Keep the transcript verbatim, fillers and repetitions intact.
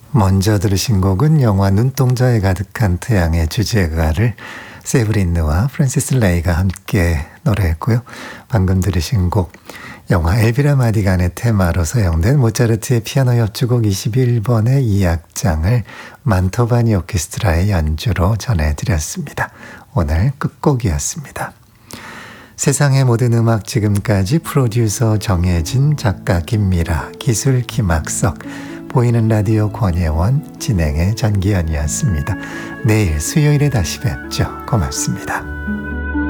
먼저 들으신 곡은 영화 눈동자에 가득한 태양의 주제가를 세브린 느와 프랜시스 레이가 함께 노래했고요. 방금 들으신 곡 영화 엘비라 마디간의 테마로 사용된 모차르트의 피아노 협주곡 이십일 번의 이 악장을 만토바니 오케스트라의 연주로 전해드렸습니다. 오늘 끝곡이었습니다. 세상의 모든 음악 지금까지 프로듀서 정혜진, 작가 김미라, 기술 김학석, 보이는 라디오 권예원, 진행의 전기현이었습니다. 내일 수요일에 다시 뵙죠. 고맙습니다.